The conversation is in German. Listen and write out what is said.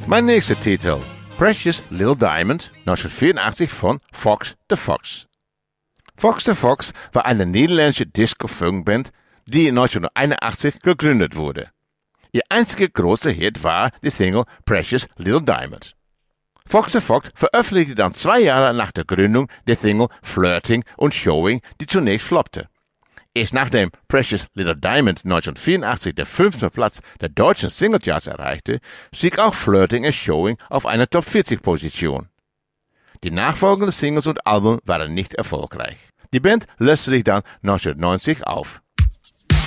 Mein nächster Titel, Precious Little Diamond, 1984 von Fox the Fox. Fox the Fox war eine niederländische Disco-Funkband, die 1981 gegründet wurde. Ihr einziger großer Hit war die Single Precious Little Diamond. Fox the Fox veröffentlichte dann 2 Jahre nach der Gründung der Single Flirting und Showing, die zunächst floppte. Erst nachdem Precious Little Diamond 1984 der 5. Platz der deutschen Singlecharts erreichte, stieg auch Flirting and Showing auf eine Top-40-Position. Die nachfolgenden Singles und Alben waren nicht erfolgreich. Die Band löste sich dann 1990 auf.